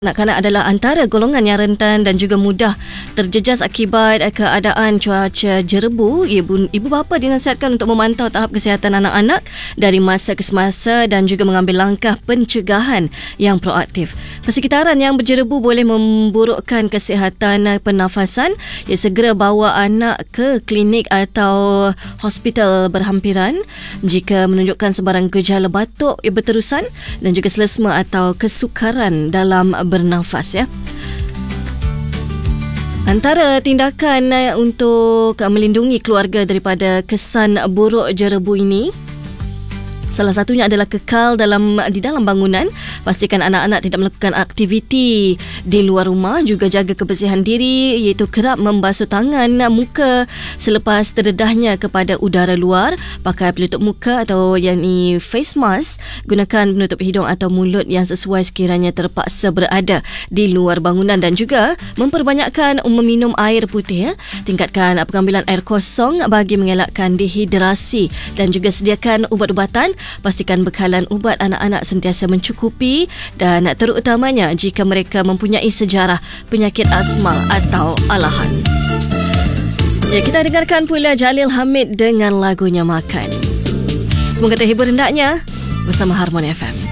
Kanak-kanak adalah antara golongan yang rentan dan juga mudah terjejas akibat keadaan cuaca jerebu. Ibu bapa dinasihatkan untuk memantau tahap kesihatan anak-anak dari masa ke semasa dan juga mengambil langkah pencegahan yang proaktif. Persekitaran yang berjerebu boleh memburukkan kesihatan pernafasan. Segera bawa anak ke klinik atau hospital berhampiran jika menunjukkan sebarang gejala batuk berterusan dan juga selesema atau kesukaran dalam bernafas. Antara tindakan untuk melindungi keluarga daripada kesan buruk jerebu ini, salah satunya adalah kekal di dalam bangunan. Pastikan anak-anak tidak melakukan aktiviti di luar rumah. Juga jaga kebersihan diri, iaitu kerap membasuh tangan, muka selepas terdedahnya kepada udara luar. Pakai penutup muka atau yang ni face mask. Gunakan penutup hidung atau mulut yang sesuai sekiranya terpaksa berada di luar bangunan. Dan juga memperbanyakkan meminum air putih. Tingkatkan pengambilan air kosong bagi mengelakkan dehidrasi. Dan juga sediakan ubat-ubatan. Pastikan bekalan ubat anak-anak sentiasa mencukupi dan terutamanya jika mereka mempunyai sejarah penyakit asma atau alahan. Kita dengarkan pula Jalil Hamid dengan lagunya Makan. Semoga terhibur hendaknya bersama Harmony FM.